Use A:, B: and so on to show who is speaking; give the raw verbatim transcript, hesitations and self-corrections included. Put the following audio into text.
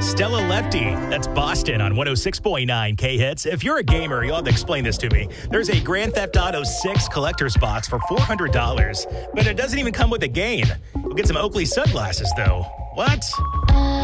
A: Stella Lefty. That's Boston on one oh six point nine K-Hits. If you're a gamer, you'll have to explain this to me. There's a Grand Theft Auto six collector's box for four hundred dollars, but it doesn't even come with a game. You'll get some Oakley sunglasses, though. What?